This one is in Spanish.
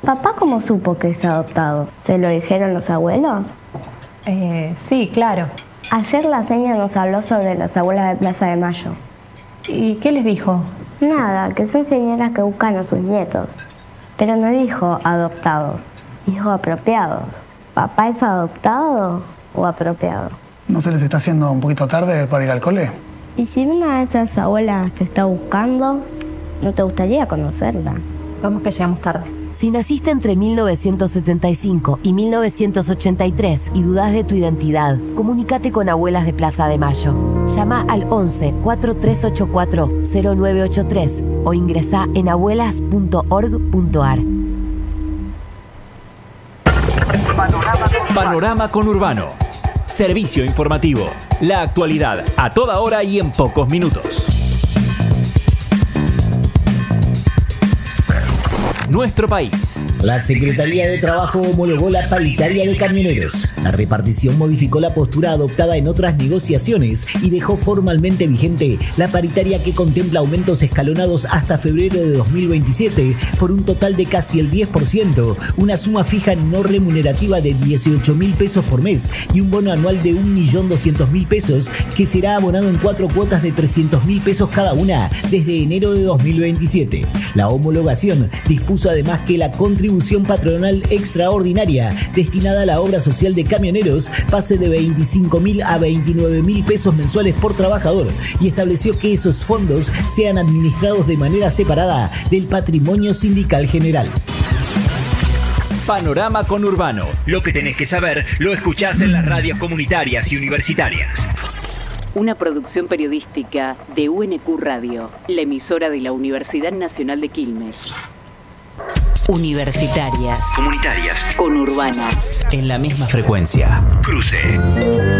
¿Papá cómo supo que es adoptado? ¿Se lo dijeron los abuelos? Sí, claro. Ayer la señora nos habló sobre las abuelas de Plaza de Mayo. ¿Y qué les dijo? Nada, que son señoras que buscan a sus nietos. Pero no dijo adoptados, dijo apropiados. ¿Papá es adoptado o apropiado? ¿No se les está haciendo un poquito tarde para ir al cole? ¿Y si una de esas abuelas te está buscando, no te gustaría conocerla? Vamos que llegamos tarde. Si naciste entre 1975 y 1983 y dudás de tu identidad, comunícate con Abuelas de Plaza de Mayo. Llama al 11 4384 0983 o ingresá en abuelas.org.ar. Panorama Conurbano. Servicio informativo. La actualidad a toda hora y en pocos minutos. Nuestro país. La Secretaría de Trabajo homologó la paritaria de camioneros. La repartición modificó la postura adoptada en otras negociaciones y dejó formalmente vigente la paritaria que contempla aumentos escalonados hasta febrero de 2027 por un total de casi el 10%, una suma fija no remunerativa de 18.000 pesos por mes y un bono anual de 1.200.000 pesos que será abonado en 4 cuotas de 300.000 pesos cada una desde enero de 2027. La homologación dispuso además que la contribución patronal extraordinaria destinada a la obra social de camioneros pase de 25.000 a 29.000 pesos mensuales por trabajador y estableció que esos fondos sean administrados de manera separada del patrimonio sindical general. Panorama Conurbano. Lo que tenés que saber lo escuchás en las radios comunitarias y universitarias. Una producción periodística de UNQ Radio, la emisora de la Universidad Nacional de Quilmes. Universitarias. Comunitarias. Conurbanas. En la misma frecuencia. Cruce.